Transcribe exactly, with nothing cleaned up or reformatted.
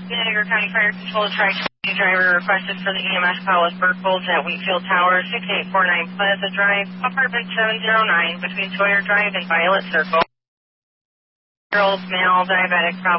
Vinegar County Fire Control Tri-County driver requested for the E M S call with Burkholz at Wheatfield Tower, six eight four nine Plaza Drive, apartment seven oh nine, between Sawyer Drive and Violet Circle. Year old male, diabetic, problem.